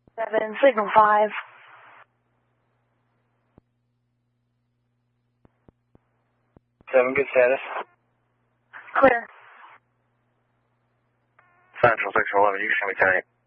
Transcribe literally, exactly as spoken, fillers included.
Seven, signal five. Seven, good status. Clear. Central six eleven, you can show me ten eight.